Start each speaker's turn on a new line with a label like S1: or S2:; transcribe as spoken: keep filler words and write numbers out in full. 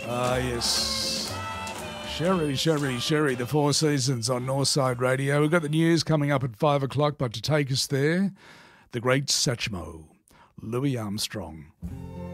S1: Ah, yes. Sherry, Sherry, Sherry, the Four Seasons on Northside Radio. We've got the news coming up at five o'clock, but to take us there, the great Satchmo, Louis Armstrong.